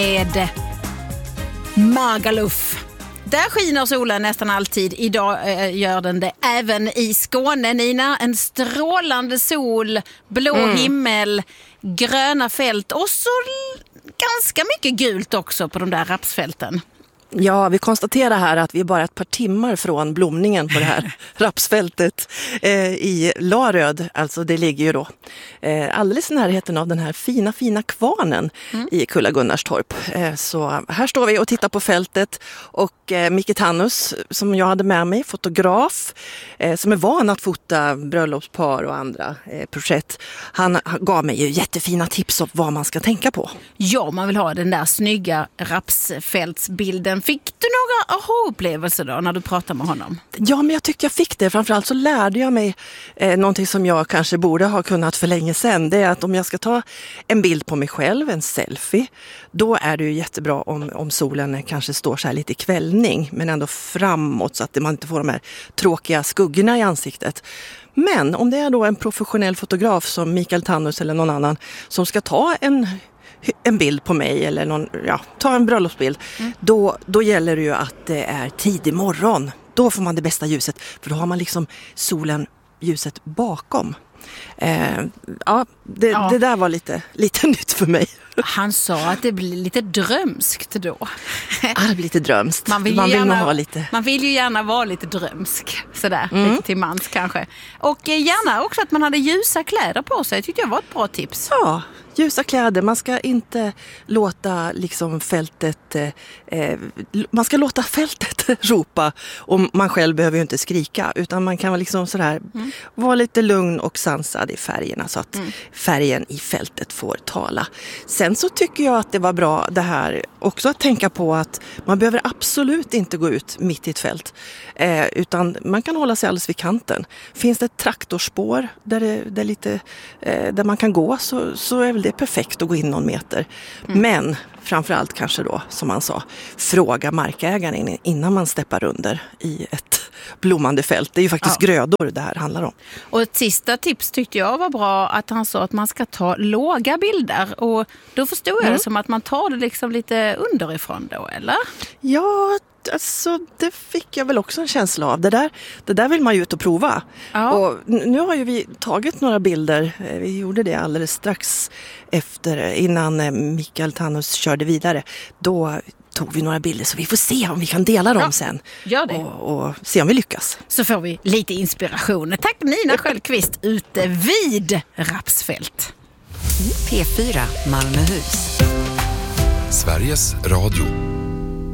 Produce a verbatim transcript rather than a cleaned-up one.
Med Magaluf. Där skiner solen nästan alltid. Idag eh, gör den det även i Skåne, Nina. En strålande sol, blå mm. himmel, gröna fält och så ganska mycket gult också på de där rapsfälten. Ja, vi konstaterar här att vi är bara ett par timmar från blomningen på det här rapsfältet eh, i Laröd. Alltså det ligger ju då eh, alldeles i närheten av den här fina, fina kvarnen mm. i Kulla-Gunnarstorp. Eh, så här står vi och tittar på fältet och eh, Micke Tannus som jag hade med mig, fotograf eh, som är van att fota bröllopspar och andra eh, projekt. Han gav mig ju jättefina tips om vad man ska tänka på. Ja, man vill ha den där snygga rapsfältsbilden. Fick du några aha-upplevelser då när du pratade med honom? Ja, men jag tyckte jag fick det. Framförallt så lärde jag mig eh, någonting som jag kanske borde ha kunnat för länge sedan. Det är att om jag ska ta en bild på mig själv, en selfie, då är det ju jättebra om, om solen kanske står så här lite i kvällning men ändå framåt så att man inte får de här tråkiga skuggorna i ansiktet. Men om det är då en professionell fotograf som Mikael Tannus eller någon annan som ska ta en en bild på mig eller någon, ja, ta en bröllopsbild, mm. då, då gäller det ju att det är tidig morgon. Då får man det bästa ljuset, för då har man liksom solen, ljuset bakom. Eh, ja, det, ja, det där var lite, lite nytt för mig. Han sa att det blir lite drömskt då. Ja, det blir lite drömskt. Man vill, man vill, gärna, ha lite... man vill ju gärna vara lite drömsk. Sådär, mm. lite till mans kanske. Och gärna också att man hade ljusa kläder på sig. Jag tyckte jag var ett bra tips. Ja, ljusa kläder. Man ska inte låta liksom fältet... Eh, man ska låta fältet ropa. Och man själv behöver ju inte skrika. Utan man kan liksom sådär mm. vara lite lugn och sansad i färgerna. Så att mm. färgen i fältet får tala. Sen så tycker jag att det var bra det här också att tänka på att man behöver absolut inte gå ut mitt i ett fält. Eh, utan man kan hålla sig alldeles vid kanten. Finns det ett traktorspår där, det, där, lite, eh, där man kan gå så, så är väl det perfekt att gå in någon meter. Mm. Men framförallt kanske då, som man sa, fråga markägaren innan man steppar under i ett blommande fält. Det är ju faktiskt ja. grödor det här handlar om. Och ett sista tips tyckte jag var bra, att han sa att man ska ta låga bilder. Och då förstod jag mm. det som att man tar det liksom lite underifrån då, eller? Ja, alltså det fick jag väl också en känsla av. Det där, det där vill man ju ut och prova. Ja. Och nu har ju vi tagit några bilder. Vi gjorde det alldeles strax efter, innan Mikael Tannus körde vidare. Då tog vi några bilder så vi får se om vi kan dela dem ja, sen. Gör det. Och, och se om vi lyckas. Så får vi lite inspiration. Tack Nina Sköldqvist ute vid Rapsfält. P fyra Malmöhus. Sveriges Radio.